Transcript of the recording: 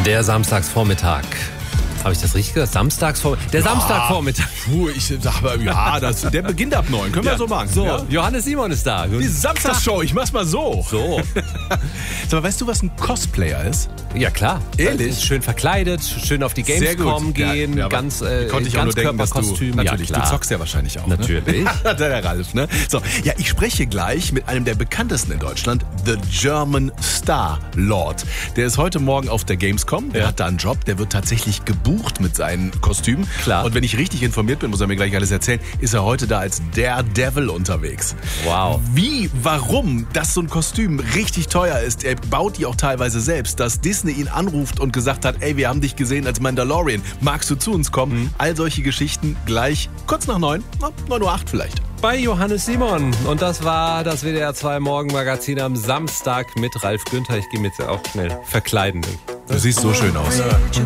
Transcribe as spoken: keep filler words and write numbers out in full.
Der Samstagsvormittag. Habe ich das richtig gesagt? Samstagsvormittag? Der Ja. Samstagvormittag. Puh, ich sag mal, ja, das, der beginnt ab neun. Können wir so machen. So, Ja. Johannes Simon ist da. Die Samstagsshow, ich mach's mal so. So. Sag mal, weißt du, was ein Cosplayer ist? Ja, klar. Ehrlich? Ist schön verkleidet, schön auf die Sehr Gamescom gut. gehen, Ja, ja, aber ganz äh, konnte ich auch nur denken, dass du, Ganzkörperkostüm. natürlich, ja, du klar. zockst ja wahrscheinlich auch. Natürlich. Ne? Der Ralf, ne? So, ja, ich spreche gleich mit einem der bekanntesten in Deutschland, The German Star Lord. Der ist heute Morgen auf der Gamescom, der Ja. hat da einen Job, der wird tatsächlich gebucht mit seinen Kostümen. Klar. Und wenn ich richtig informiert bin, muss er mir gleich alles erzählen, ist er heute da als Daredevil unterwegs. Wow. Wie, warum, dass so ein Kostüm richtig teuer ist, er baut die auch teilweise selbst, dass Disney ihn anruft und gesagt hat, ey, wir haben dich gesehen als Mandalorian, magst du zu uns kommen? Mhm. All solche Geschichten gleich kurz nach neun, na, neun Uhr acht vielleicht. Bei Johannes Simon. Und das war das W D R zwei Morgenmagazin am Samstag mit Ralf Günther. Ich gehe mir jetzt auch schnell verkleiden. Du siehst so schön aus.